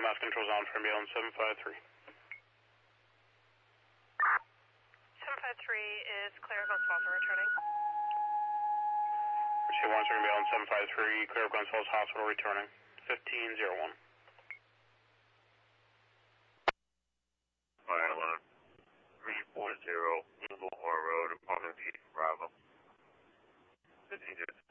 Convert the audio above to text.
mass control's on for ambulance 753. 753 is clear of Glens Falls and returning. Receive 1 second ambulance 753, clear of Glens Falls Hospital returning. 1501. Fire alarm 340, Livermore Road, apartment B, Bravo. 1502.